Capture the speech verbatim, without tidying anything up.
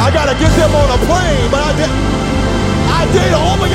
I gotta get them on a plane, but I did. I did. Oh my God.